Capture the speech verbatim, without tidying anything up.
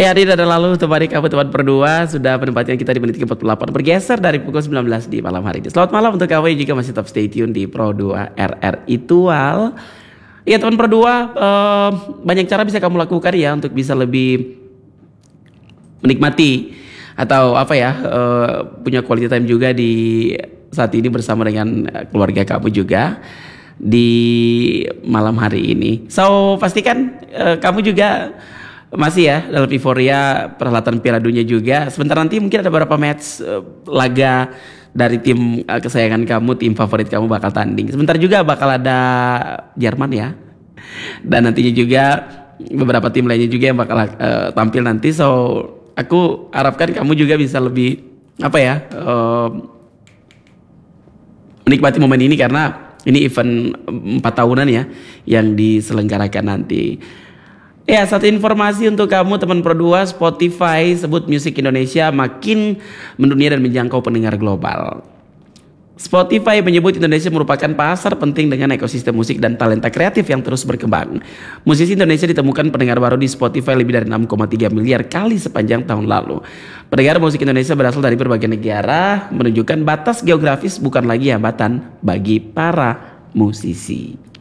Ya, Adit ada lalu untuk hari kamu teman berdua sudah penempatan kita di menit ke empat puluh delapan bergeser dari pukul sembilan belas di malam hari ini. Selamat malam untuk kamu yang juga masih tetap stay tune di Pro dua R R Itual. Ya teman Pro dua, eh, banyak cara bisa kamu lakukan ya untuk bisa lebih menikmati atau apa ya, eh, punya quality time juga di saat ini bersama dengan keluarga kamu juga di malam hari ini. So pastikan eh, kamu juga masih ya dalam euforia perhelatan Piala Dunia juga. Sebentar nanti mungkin ada beberapa match uh, laga dari tim uh, kesayangan kamu, tim favorit kamu bakal tanding. Sebentar juga bakal ada Jerman ya. Dan nantinya juga beberapa tim lainnya juga yang bakal uh, tampil nanti. So aku harapkan kamu juga bisa lebih apa ya, uh, menikmati momen ini karena ini event empat tahunan ya yang diselenggarakan nanti. Ya, satu informasi untuk kamu teman Pro dua, Spotify sebut musik Indonesia makin mendunia dan menjangkau pendengar global. Spotify menyebut Indonesia merupakan pasar penting dengan ekosistem musik dan talenta kreatif yang terus berkembang. Musisi Indonesia ditemukan pendengar baru di Spotify lebih dari enam koma tiga miliar kali sepanjang tahun lalu. Pendengar musik Indonesia berasal dari berbagai negara, menunjukkan batas geografis bukan lagi hambatan bagi para musisi.